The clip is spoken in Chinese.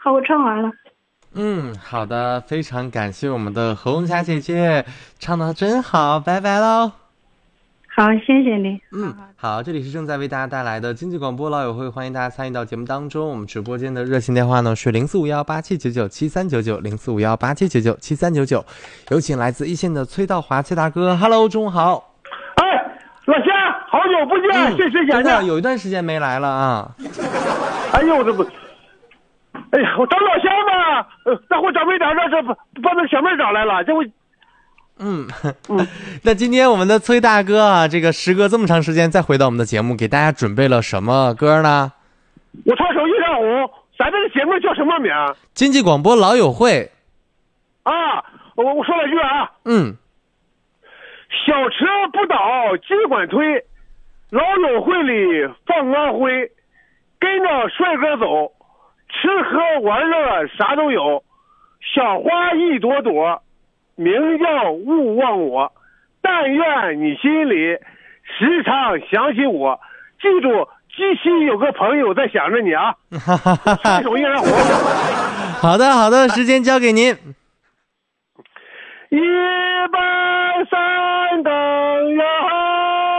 好，我唱完了。 好的，非常感谢我们的何红霞姐姐，唱得真好，拜拜喽。 好，谢谢你。 好，这里是正在为大家带来的经济广播老友会，欢迎大家参与到节目当中。我们直播间的热线电话呢是045187997399，045187997399。有请来自一线的崔道华，崔大哥 ，Hello， 中午好。 哎，老乡，好久不见，谢谢真的有一段时间没来了啊。 哎呦，这不，哎呀，我找老乡吧，待会找没找着，这把那小妹找来了，这我。 那今天我们的崔大哥啊，这个时隔这么长时间再回到我们的节目，给大家准备了什么歌呢？ 我唱首《一场红》，咱这个节目叫什么名？ 经济广播老友会。 啊，我说两句啊。小车不倒尽管推，老友会里放安徽，跟着帅哥走，吃喝玩乐啥都有，小花一朵朵，名叫勿忘我，但愿你心里时常想起我，记住机器有个朋友在想着你啊。这首依然活。 好的，时间交给您。 130